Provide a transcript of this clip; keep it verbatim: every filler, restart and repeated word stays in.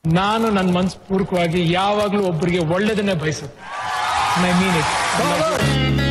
ನಾನು ನನ್ನ ಮನಸ್ಪೂರ್ವಕವಾಗಿ ಯಾವಾಗ್ಲೂ ಒಬ್ಬರಿಗೆ ಒಳ್ಳೇದನ್ನೇ ಬಯಸುತ್ತೆ. I mean it.